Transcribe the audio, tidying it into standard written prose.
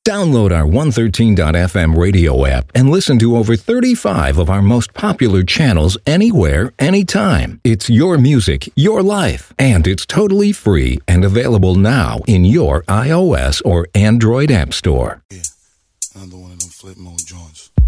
Download our 113.fm radio app and listen to over 35 of our most popular channels anywhere, anytime. It's your music, your life, and it's totally free and available now in your iOS or Android app store. Yeah, another one of them flip mode joints.